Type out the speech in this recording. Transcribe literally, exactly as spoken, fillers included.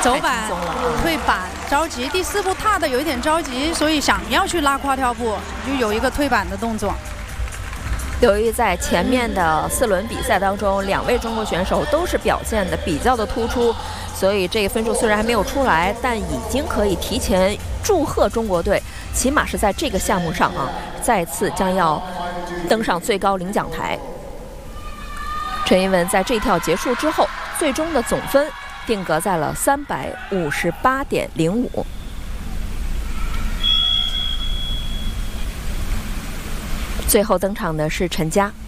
走板退板着急，第四步踏的有一点着急，所以想要去拉跨跳步，就有一个退板的动作。 由于在前面的四轮比赛当中，两位中国选手都是表现的比较的突出，所以这个分数虽然还没有出来，但已经可以提前祝贺中国队，起码是在这个项目上啊，再次将要登上最高领奖台。陈一文在这跳结束之后，最终的总分定格在了三百五十八点零五。最后登场的是陈佳。